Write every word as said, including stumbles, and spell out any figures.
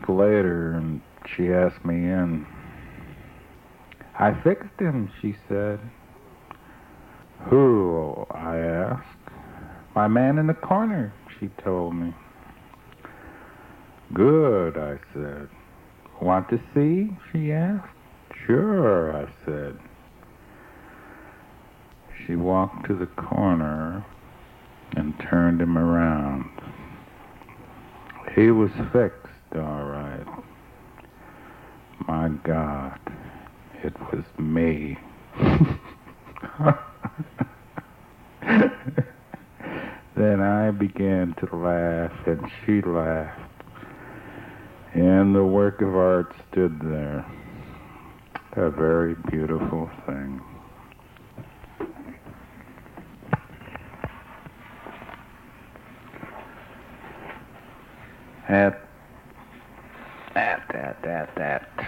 week later, and she asked me in. I fixed him, she said. Who? I asked. My man in the corner, she told me. Good, I said. Want to see? She asked. Sure, I said. She walked to the corner and turned him around. He was fixed, all right. My God, it was me. Then I began to laugh, and she laughed. And the work of art stood there, a very beautiful thing. At, at, at, at, at.